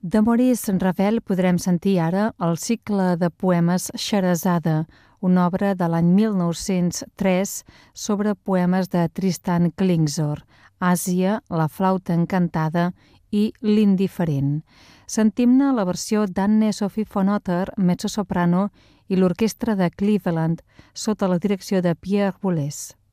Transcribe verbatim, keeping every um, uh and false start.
De Maurice Ravel podrem sentir ara el cicle de poemes Scheherazade, una obra de l'any mil nou-cents tres sobre poemes de Tristan Klingsor, Àsia, la flauta encantada i l'indiferent. Sentim-ne la versió d'Anne-Sophie von Otter, mezzosoprano, i l'orquestra de Cleveland, sota la direcció de Pierre Boulez.